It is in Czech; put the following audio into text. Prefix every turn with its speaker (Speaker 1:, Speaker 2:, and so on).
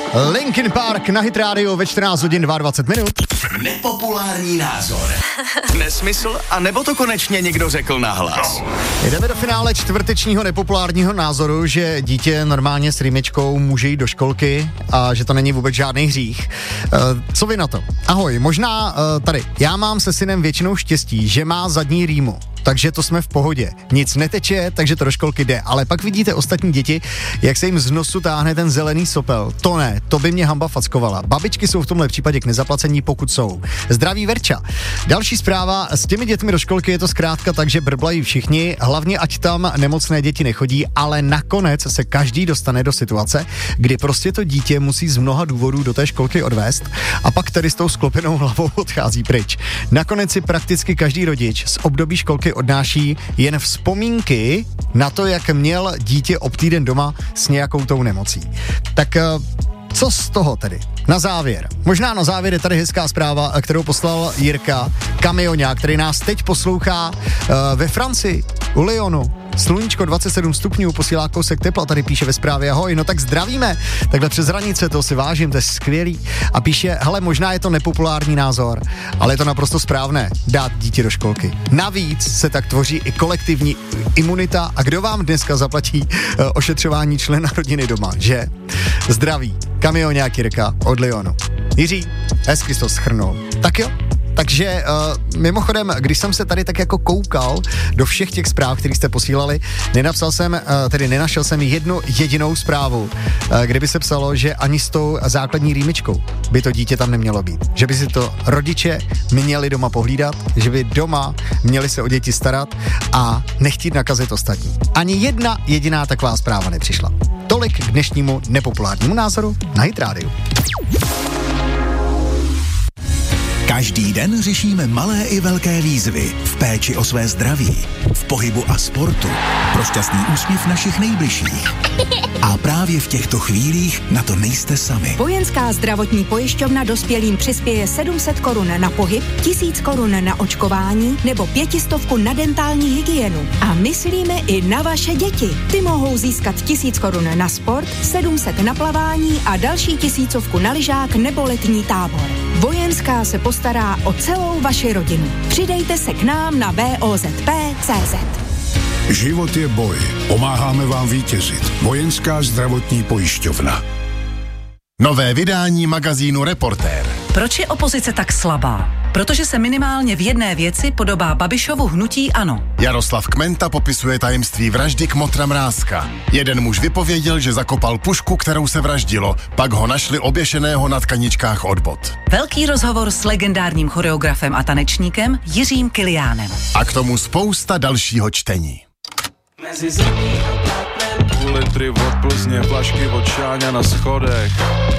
Speaker 1: Linkin Park na Hit Radio ve 14 hodin 22 minut.
Speaker 2: Nepopulární názor. Nesmysl, a nebo to konečně někdo řekl nahlas?
Speaker 1: Jdeme do finále čtvrtečního nepopulárního názoru, že dítě normálně s rýmičkou může jít do školky a že to není vůbec žádný hřích. Co vy na to? Ahoj, možná tady. Já mám se synem většinou štěstí, že má zadní rýmu. Takže to jsme v pohodě. Nic neteče, takže to do školky jde. Ale pak vidíte ostatní děti, jak se jim z nosu táhne ten zelený sopel. To ne, to by mě hamba fackovala. Babičky jsou v tomhle případě k nezaplacení, pokud jsou. Zdraví Verča. Další zpráva, s těmi dětmi do školky je to zkrátka tak, že brblají všichni, hlavně ať tam nemocné děti nechodí, ale nakonec se každý dostane do situace, kdy prostě to dítě musí z mnoha důvodů do té školky odvést a pak tady s tou sklopenou hlavou odchází pryč. Nakonec si prakticky každý rodič z období školky odnáší jen vzpomínky na to, jak měl dítě týden doma s nějakou tou nemocí. Tak co z toho tedy? Na závěr. Možná na závěr je tady hezká zpráva, kterou poslal Jirka Kamionák, který nás teď poslouchá ve Francii, u Lyonu. Sluníčko 27 stupňů, posílá kousek tepla, tady píše ve zprávě ahoj, no tak zdravíme, takhle přes hranice, to si vážím, to je skvělý. A píše, hele, možná je to nepopulární názor, ale je to naprosto správné, dát dítě do školky. Navíc se tak tvoří i kolektivní imunita a kdo vám dneska zaplatí ošetřování člena rodiny doma, že? Zdraví, Kamionák Jirka od Lyonu. Jiří, hezky to shrnul. Tak jo. Takže mimochodem, když jsem se tady tak jako koukal do všech těch zpráv, které jste posílali, nenašel jsem jednu jedinou zprávu, kde by se psalo, že ani s tou základní rýmičkou by to dítě tam nemělo být. Že by si to rodiče měli doma pohlídat, že by doma měli se o děti starat a nechtít nakazit ostatní. Ani jedna jediná taková zpráva nepřišla. Tolik k dnešnímu nepopulárnímu názoru na Hit Radio.
Speaker 2: Každý den řešíme malé i velké výzvy v péči o své zdraví, v pohybu a sportu, pro šťastný úsměv našich nejbližších. A právě v těchto chvílích na to nejste sami.
Speaker 3: Vojenská zdravotní pojišťovna dospělým přispěje 700 korun na pohyb, 1000 korun na očkování nebo 500 na dentální hygienu. A myslíme i na vaše děti. Ty mohou získat 1000 korun na sport, 700 na plavání a další 1000 na lyžák nebo letní tábor. Vojenská se postará o celou vaši rodinu. Přidejte se k nám na BOZP.cz.
Speaker 4: Život je boj. Pomáháme vám vítězit. Vojenská zdravotní pojišťovna.
Speaker 5: Nové vydání magazínu Reportér.
Speaker 6: Proč je opozice tak slabá? Protože se minimálně v jedné věci podobá Babišovu hnutí ANO.
Speaker 5: Jaroslav Kmenta popisuje tajemství vraždy Kmotra Mrázka. Jeden muž vypověděl, že zakopal pušku, kterou se vraždilo, pak ho našli oběšeného na tkaničkách od bot.
Speaker 6: Velký rozhovor s legendárním choreografem a tanečníkem Jiřím Kiliánem.
Speaker 5: A k tomu spousta dalšího čtení.
Speaker 7: Mezi zemí a půl litry od Plzně, flašky od Šáňa na schodech.